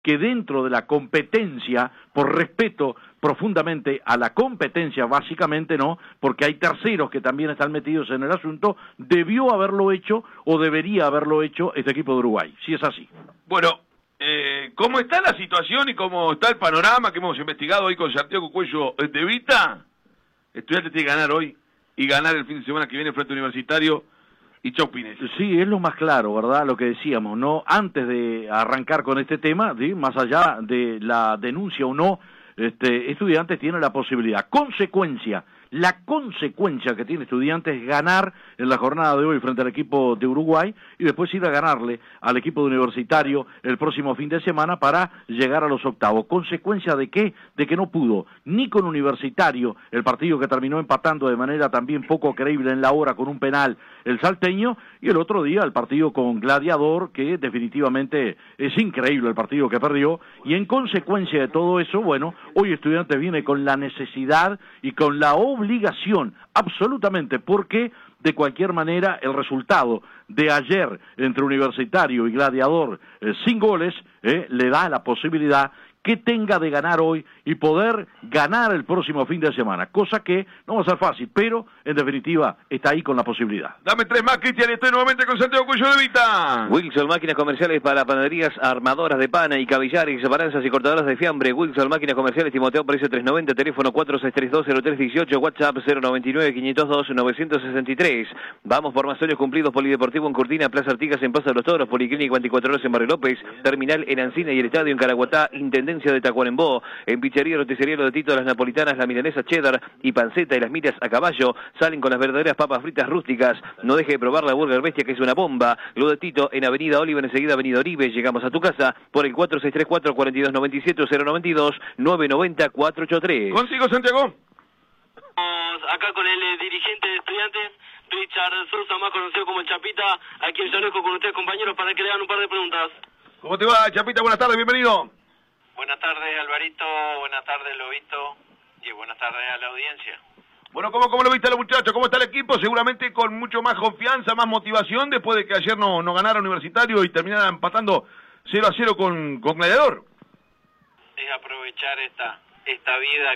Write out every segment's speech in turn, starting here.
que dentro de la competencia, por respeto profundamente a la competencia, básicamente no, porque hay terceros que también están metidos en el asunto, debió haberlo hecho o debería haberlo hecho este equipo de Uruguay, si es así. Bueno, ¿cómo está la situación y cómo está el panorama que hemos investigado hoy con Santiago Cuello de Vita? Estudiantes tiene que ganar hoy y ganar el fin de semana que viene frente a Universitario y chau Pines. Sí, es lo más claro, ¿verdad? Lo que decíamos, ¿no? Antes de arrancar con este tema, ¿sí? Más allá de la denuncia o no, Estudiantes tiene la posibilidad. La consecuencia que tiene Estudiantes es ganar en la jornada de hoy frente al equipo de Uruguay y después ir a ganarle al equipo de Universitario el próximo fin de semana para llegar a los octavos. ¿Consecuencia de qué? De que no pudo ni con Universitario, el partido que terminó empatando de manera también poco creíble en la hora con un penal el salteño, y el otro día el partido con Gladiador, que definitivamente es increíble el partido que perdió, y en consecuencia de todo eso, bueno, hoy Estudiantes viene con la necesidad y con la obligación, absolutamente, porque de cualquier manera el resultado de ayer entre Universitario y Gladiador sin goles, le da la posibilidad que tenga de ganar hoy y poder ganar el próximo fin de semana, cosa que no va a ser fácil, pero en definitiva está ahí con la posibilidad. Dame tres más, Cristian, estoy nuevamente con Santiago Cuello de Vita. Wilson, máquinas comerciales para panaderías, armadoras de pana y cavillares, balanzas y cortadoras de fiambre. Wilson, máquinas comerciales, Timoteo, precio 390, teléfono 46320318, WhatsApp 099-502-963. Vamos por más sueños cumplidos, Polideportivo en Cortina, Plaza Artigas en Paso de los Toros, Policlínica 24 horas en Barrio López, Terminal en Ancina y el Estadio en Caraguatá, Intendencia de Tacuarembó, en Pizzería Roticería Lo de Tito, las napolitanas, la milanesa cheddar y panceta y las miras a caballo, salen con las verdaderas papas fritas rústicas. No deje de probar la Burger Bestia, que es una bomba. Lo de Tito en Avenida Oliver, enseguida Avenida Oribe. Llegamos a tu casa por el 4634-4297 o 092-990-483. Contigo, Santiago. Acá con el dirigente de Estudiantes, Richard Sousa, más conocido como el Chapita, a quien yo dejo con ustedes, compañeros, para que le hagan un par de preguntas. ¿Cómo te va, Chapita? Buenas tardes, bienvenido. Buenas tardes, Alvarito, buenas tardes, Lobito, y buenas tardes a la audiencia. Bueno, ¿cómo lo viste a los muchachos? ¿Cómo está el equipo? Seguramente con mucho más confianza, más motivación, después de que ayer no ganara Universitario y terminara empatando 0-0 con Gladiador. Es aprovechar esta vida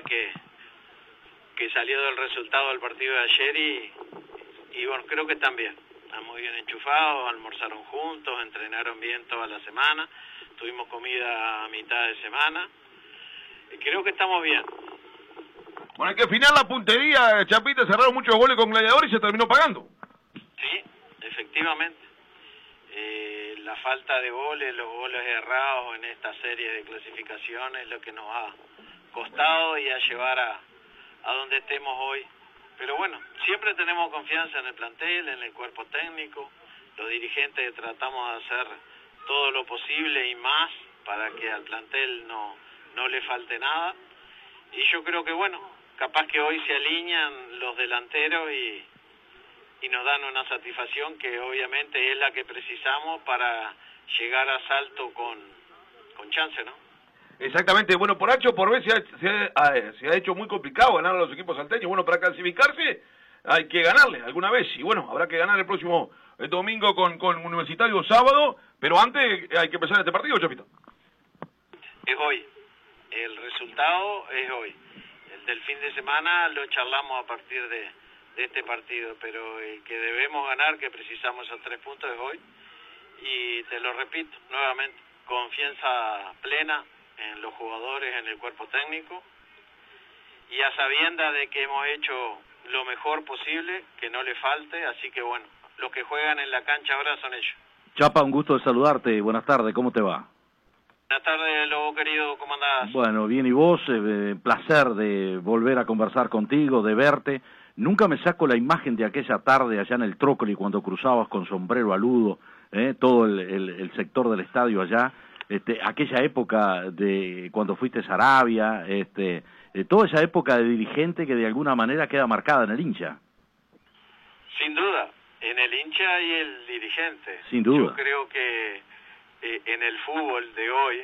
que salió del resultado del partido de ayer y bueno, creo que están bien. Están muy bien enchufados, almorzaron juntos, entrenaron bien toda la semana. Tuvimos comida a mitad de semana. Creo que estamos bien. Bueno, hay que afinar la puntería, Chapita. Cerraron muchos goles con Gladiador y se terminó pagando. Sí, efectivamente. La falta de goles, los goles errados en esta serie de clasificaciones es lo que nos ha costado y a llevar a donde estemos hoy. Pero bueno, siempre tenemos confianza en el plantel, en el cuerpo técnico. Los dirigentes tratamos de hacer todo lo posible y más para que al plantel no le falte nada. Y yo creo que bueno, capaz que hoy se alinean los delanteros y nos dan una satisfacción que obviamente es la que precisamos para llegar a Salto con chance, ¿no? Exactamente, bueno, por H o por B se ha hecho muy complicado ganar a los equipos salteños. Bueno, para clasificarse hay que ganarle alguna vez y bueno, habrá que ganar el próximo domingo con Universitario sábado, pero antes hay que empezar este partido, Chapito. Es hoy, el resultado es hoy. El del fin de semana lo charlamos a partir de este partido, pero el que debemos ganar, que precisamos esos 3 puntos, es hoy. Y te lo repito nuevamente, confianza plena en los jugadores, en el cuerpo técnico, y a sabiendas de que hemos hecho lo mejor posible, que no le falte, así que bueno, los que juegan en la cancha ahora son ellos. Chapa, un gusto de saludarte, buenas tardes, ¿cómo te va? Buenas tardes, Lobo querido, ¿cómo andás? Bueno, bien, y vos, placer de volver a conversar contigo, de verte. Nunca me saco la imagen de aquella tarde allá en el Trócoli cuando cruzabas con sombrero aludo, todo el sector del estadio allá, aquella época de cuando fuiste a Sarabia, toda esa época de dirigente que de alguna manera queda marcada en el hincha. Sin duda, en el hincha y el dirigente. Sin duda. Yo creo que en el fútbol de hoy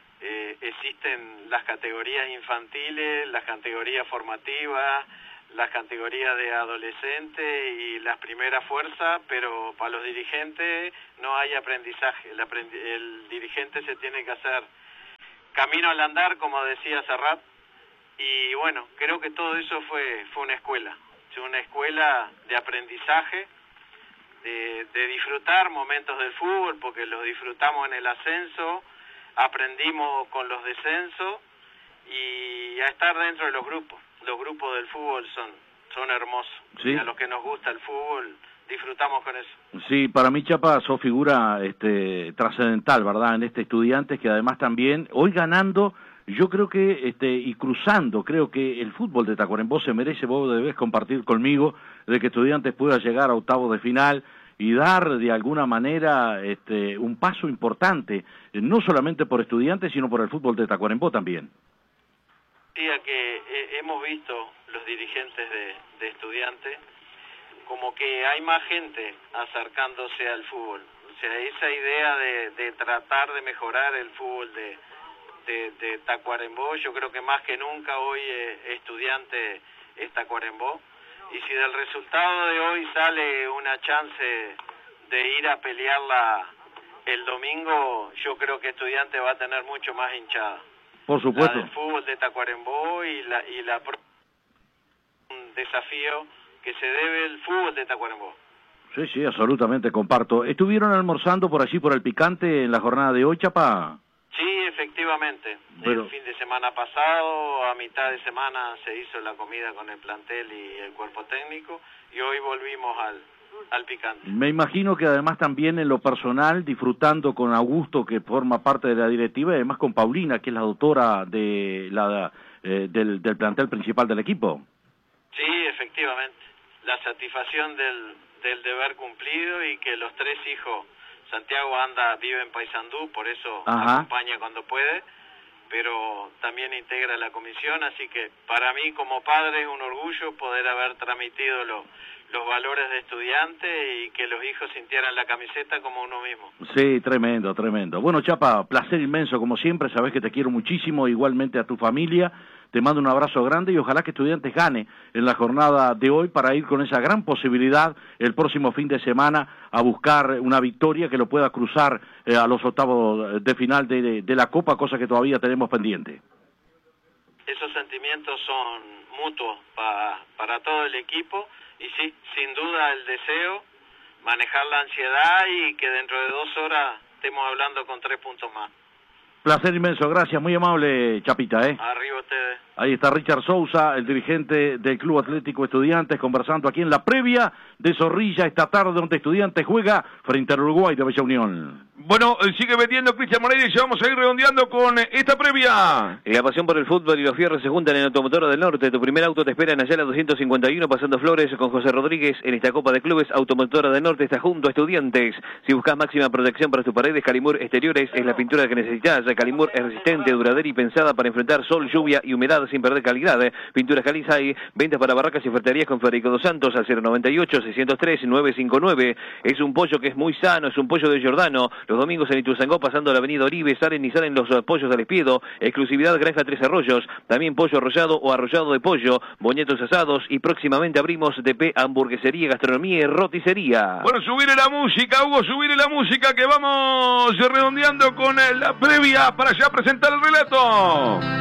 existen las categorías infantiles, las categorías formativas, las categorías de adolescentes y las primeras fuerzas, pero para los dirigentes no hay aprendizaje. El dirigente se tiene que hacer camino al andar, como decía Serrat, y bueno, creo que todo eso fue una escuela de aprendizaje, de disfrutar momentos del fútbol, porque los disfrutamos en el ascenso, aprendimos con los descensos, y a estar dentro de los grupos del fútbol son hermosos, sí. Y a los que nos gusta el fútbol disfrutamos con eso. Sí, para mí, Chapa, sos figura trascendental, ¿verdad? En Estudiantes, que además también, hoy ganando, yo creo que, y cruzando, creo que el fútbol de Tacuarembó se merece, vos debés compartir conmigo, de que Estudiantes pueda llegar a octavos de final y dar de alguna manera un paso importante, no solamente por Estudiantes, sino por el fútbol de Tacuarembó también. Que hemos visto los dirigentes de Estudiantes como que hay más gente acercándose al fútbol, o sea, esa idea de tratar de mejorar el fútbol de Tacuarembó, yo creo que más que nunca hoy Estudiante es Tacuarembó, y si del resultado de hoy sale una chance de ir a pelearla el domingo, yo creo que Estudiante va a tener mucho más hinchada. Por supuesto. El fútbol de Tacuarembó y un desafío que se debe el fútbol de Tacuarembó. Sí, sí, absolutamente, comparto. ¿Estuvieron almorzando por allí, por el Picante, en la jornada de hoy, Chapa? Sí, efectivamente. Pero... el fin de semana pasado, a mitad de semana, se hizo la comida con el plantel y el cuerpo técnico, y hoy volvimos al Picante. Me imagino que además también en lo personal, disfrutando con Augusto, que forma parte de la directiva, y además con Paulina, que es la doctora de del plantel principal del equipo. Sí, efectivamente. La satisfacción del deber cumplido, y que los tres hijos, Santiago vive en Paysandú, por eso acompaña cuando puede, pero también integra la comisión, así que para mí como padre es un orgullo poder haber transmitido los valores de Estudiante y que los hijos sintieran la camiseta como uno mismo. Sí, tremendo, tremendo. Bueno, Chapa, placer inmenso como siempre, sabés que te quiero muchísimo, igualmente a tu familia, te mando un abrazo grande y ojalá que Estudiantes gane en la jornada de hoy para ir con esa gran posibilidad el próximo fin de semana a buscar una victoria que lo pueda cruzar a los octavos de final de la Copa, cosa que todavía tenemos pendiente. Esos sentimientos son mutuos para todo el equipo, y sí, sin duda el deseo, manejar la ansiedad y que dentro de 2 horas estemos hablando con 3 puntos más. Placer inmenso, gracias, muy amable, Chapita. Arriba ustedes. Ahí está Richard Sousa, el dirigente del Club Atlético Estudiantes, conversando aquí en la previa de Zorrilla esta tarde, donde Estudiantes juega frente al Uruguay de Bella Unión. Bueno, sigue vendiendo Cristian Moreira y ya vamos a ir redondeando con esta previa. La pasión por el fútbol y los fierros se juntan en Automotora del Norte. Tu primer auto te espera en Ayala 251, pasando Flores, con José Rodríguez. En esta Copa de Clubes, Automotora del Norte está junto a Estudiantes. Si buscas máxima protección para tus paredes, Calimur Exteriores es la pintura que necesitas. Calimur es resistente, duradera y pensada para enfrentar sol, lluvia y humedad sin perder calidad. Pinturas Calizay, ventas para barracas y ferreterías con Federico Dos Santos al 098-603-959. Es un pollo que es muy sano, es un pollo de Giordano. Los domingos en Ituzaingó, pasando la avenida Oribe, salen los pollos al espiedo. Exclusividad Granja Tres Arroyos. También pollo arrollado o arrollado de pollo, boñetos asados, y próximamente abrimos DP Hamburguesería, Gastronomía y Roticería. Bueno, subirle la música, Hugo, subirle la música, que vamos redondeando con la previa para ya presentar el relato.